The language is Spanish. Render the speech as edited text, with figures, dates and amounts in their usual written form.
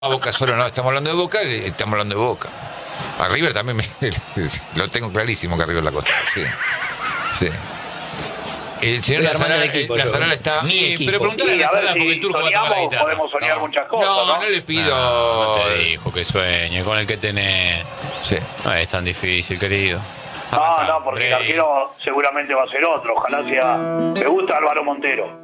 A Boca solo no, estamos hablando de Boca, estamos hablando de Boca. A River también lo tengo clarísimo que River la cosa. Sí. Sí. El señor Lazarán está. Pero preguntale a Lazarán porque el turco va a tocar la guitarra. Podemos soñar muchas cosas. No le pido. No te dijo que sueñe con el que tenés. Sí. No es tan difícil, querido. No, porque el arquero seguramente va a ser otro. Ojalá sea. Me gusta Álvaro Montero.